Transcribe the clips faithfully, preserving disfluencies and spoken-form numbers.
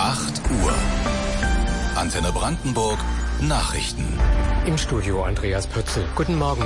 acht Uhr. Antenne Brandenburg Nachrichten. Im Studio Andreas Pützel. Guten Morgen.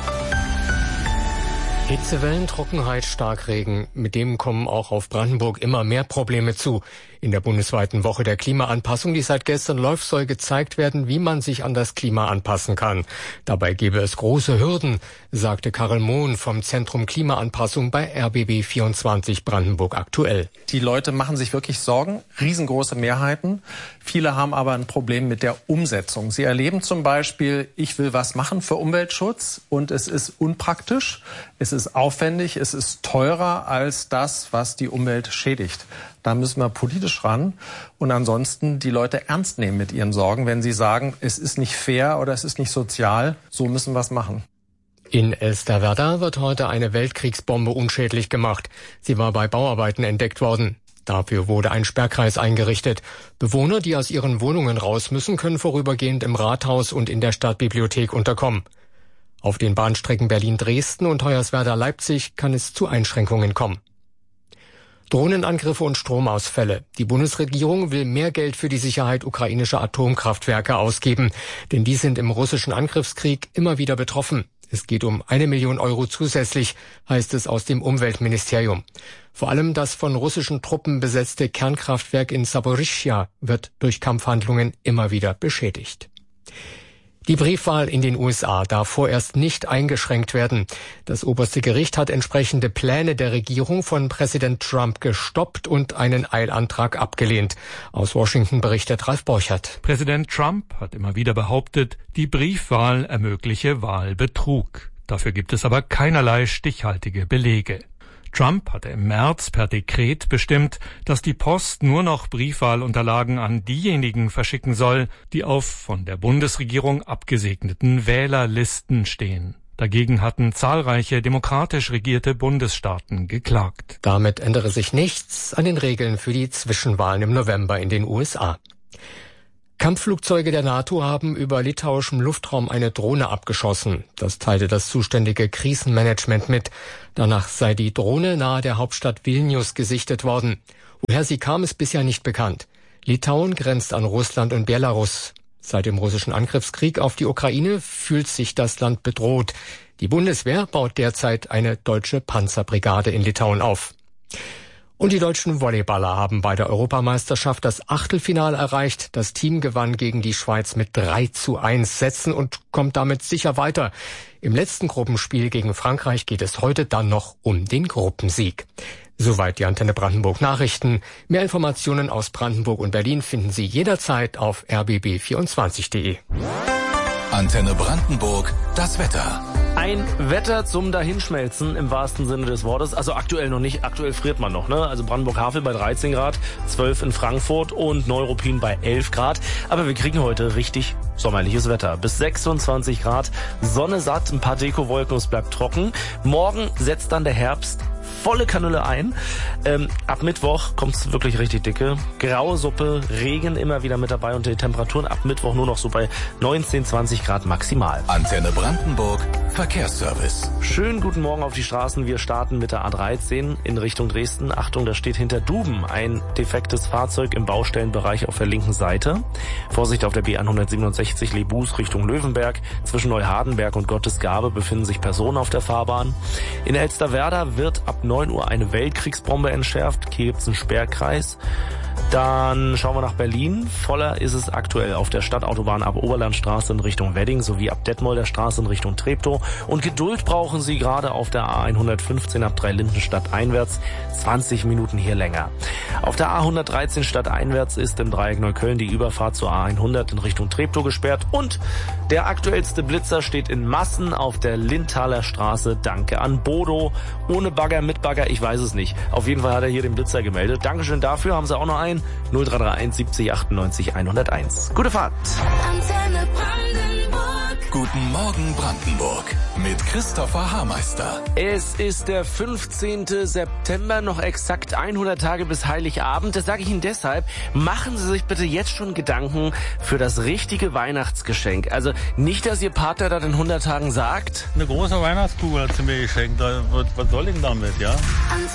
Hitzewellen, Trockenheit, Starkregen. Mit dem kommen auch auf Brandenburg immer mehr Probleme zu. In der bundesweiten Woche der Klimaanpassung, die seit gestern läuft, soll gezeigt werden, wie man sich an das Klima anpassen kann. Dabei gäbe es große Hürden, sagte Karel Mohn vom Zentrum Klimaanpassung bei R B B vierundzwanzig Brandenburg aktuell. Die Leute machen sich wirklich Sorgen, riesengroße Mehrheiten. Viele haben aber ein Problem mit der Umsetzung. Sie erleben zum Beispiel, ich will was machen für Umweltschutz und es ist unpraktisch, es ist aufwendig, es ist teurer als das, was die Umwelt schädigt. Da müssen wir politisch ran und ansonsten die Leute ernst nehmen mit ihren Sorgen, wenn sie sagen, es ist nicht fair oder es ist nicht sozial, so müssen wir es machen. In Elsterwerda wird heute eine Weltkriegsbombe unschädlich gemacht. Sie war bei Bauarbeiten entdeckt worden. Dafür wurde ein Sperrkreis eingerichtet. Bewohner, die aus ihren Wohnungen raus müssen, können vorübergehend im Rathaus und in der Stadtbibliothek unterkommen. Auf den Bahnstrecken Berlin-Dresden und Hoyerswerda-Leipzig kann es zu Einschränkungen kommen. Drohnenangriffe und Stromausfälle. Die Bundesregierung will mehr Geld für die Sicherheit ukrainischer Atomkraftwerke ausgeben, denn die sind im russischen Angriffskrieg immer wieder betroffen. Es geht um eine Million Euro zusätzlich, heißt es aus dem Umweltministerium. Vor allem das von russischen Truppen besetzte Kernkraftwerk in Saporischschja wird durch Kampfhandlungen immer wieder beschädigt. Die Briefwahl in den U S A darf vorerst nicht eingeschränkt werden. Das oberste Gericht hat entsprechende Pläne der Regierung von Präsident Trump gestoppt und einen Eilantrag abgelehnt. Aus Washington berichtet Ralf Borchert. Präsident Trump hat immer wieder behauptet, die Briefwahl ermögliche Wahlbetrug. Dafür gibt es aber keinerlei stichhaltige Belege. Trump hatte im März per Dekret bestimmt, dass die Post nur noch Briefwahlunterlagen an diejenigen verschicken soll, die auf von der Bundesregierung abgesegneten Wählerlisten stehen. Dagegen hatten zahlreiche demokratisch regierte Bundesstaaten geklagt. Damit ändere sich nichts an den Regeln für die Zwischenwahlen im November in den U S A. Kampfflugzeuge der NATO haben über litauischem Luftraum eine Drohne abgeschossen. Das teilte das zuständige Krisenmanagement mit. Danach sei die Drohne nahe der Hauptstadt Vilnius gesichtet worden. Woher sie kam, ist bisher nicht bekannt. Litauen grenzt an Russland und Belarus. Seit dem russischen Angriffskrieg auf die Ukraine fühlt sich das Land bedroht. Die Bundeswehr baut derzeit eine deutsche Panzerbrigade in Litauen auf. Und die deutschen Volleyballer haben bei der Europameisterschaft das Achtelfinale erreicht. Das Team gewann gegen die Schweiz mit drei zu eins Sätzen und kommt damit sicher weiter. Im letzten Gruppenspiel gegen Frankreich geht es heute dann noch um den Gruppensieg. Soweit die Antenne Brandenburg Nachrichten. Mehr Informationen aus Brandenburg und Berlin finden Sie jederzeit auf r b b vierundzwanzig punkt de. Antenne Brandenburg, das Wetter. Ein Wetter zum Dahinschmelzen im wahrsten Sinne des Wortes. Also aktuell noch nicht, aktuell friert man noch, ne? Also Brandenburg-Havel bei dreizehn Grad, zwölf in Frankfurt und Neuruppin bei elf Grad. Aber wir kriegen heute richtig sommerliches Wetter. Bis sechsundzwanzig Grad, Sonne satt, ein paar Dekowolken, es bleibt trocken. Morgen setzt dann der Herbst volle Kanüle ein. Ähm, ab Mittwoch kommt's wirklich richtig dicke. Graue Suppe, Regen immer wieder mit dabei und die Temperaturen ab Mittwoch nur noch so bei neunzehn, zwanzig Grad maximal. Antenne Brandenburg, Verkehrsservice. Schönen guten Morgen auf die Straßen. Wir starten mit der A dreizehn in Richtung Dresden. Achtung, da steht hinter Duben ein defektes Fahrzeug im Baustellenbereich auf der linken Seite. Vorsicht auf der B hundertsiebenundsechzig Lebus Richtung Löwenberg. Zwischen Neuhardenberg und Gottesgabe befinden sich Personen auf der Fahrbahn. In Elsterwerda wird ab neun Uhr eine Weltkriegsbombe entschärft. Hier gibt's einen Sperrkreis. Dann schauen wir nach Berlin. Voller ist es aktuell auf der Stadtautobahn ab Oberlandstraße in Richtung Wedding sowie ab Detmolder Straße in Richtung Treptow. Und Geduld brauchen Sie gerade auf der A hundertfünfzehn ab Dreilindenstadt einwärts. zwanzig Minuten hier länger. Auf der A hundertdreizehn stadteinwärts ist im Dreieck Neukölln die Überfahrt zur A hundert in Richtung Treptow gesperrt. Und der aktuellste Blitzer steht in Massen auf der Lindthaler Straße. Danke an Bodo. Ohne Bagger, mit Bagger, ich weiß es nicht. Auf jeden Fall hat er hier den Blitzer gemeldet. Dankeschön dafür. Haben Sie auch noch einen? null drei drei eins siebzig achtundneunzig hunderteins. Gute Fahrt. Antenne Brandenburg. Guten Morgen Brandenburg mit Christopher Haarmeister. Es ist der fünfzehnten September, noch exakt hundert Tage bis Heiligabend. Das sage ich Ihnen deshalb. Machen Sie sich bitte jetzt schon Gedanken für das richtige Weihnachtsgeschenk. Also nicht, dass Ihr Partner dann in hundert Tagen sagt: Eine große Weihnachtskugel hat sie mir geschenkt. Was soll ich damit, ja?